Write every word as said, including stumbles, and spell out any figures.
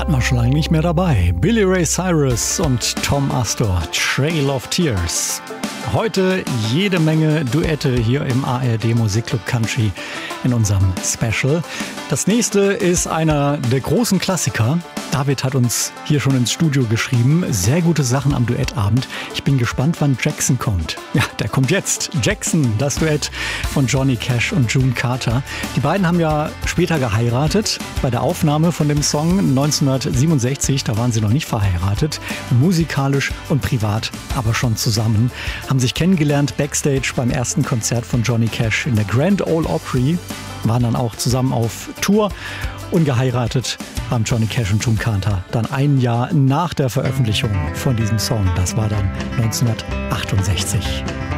hatten wir schon lange nicht mehr dabei. Billy Ray Cyrus und Tom Astor, Trail of Tears. Heute jede Menge Duette hier im A R D Musikclub Country in unserem Special. Das nächste ist einer der großen Klassiker. David hat uns hier schon ins Studio geschrieben. Sehr gute Sachen am Duettabend. Ich bin gespannt, wann Jackson kommt. Ja, der kommt jetzt. Jackson, das Duett von Johnny Cash und June Carter. Die beiden haben ja später geheiratet. Bei der Aufnahme von dem Song neunzehnhundertsiebenundsechzig, da waren sie noch nicht verheiratet. Musikalisch und privat aber schon zusammen. Haben sich kennengelernt backstage beim ersten Konzert von Johnny Cash in der Grand Ole Opry. Waren dann auch zusammen auf Tour. Und geheiratet haben Johnny Cash und June Carter dann ein Jahr nach der Veröffentlichung von diesem Song. Das war dann neunzehnhundertachtundsechzig.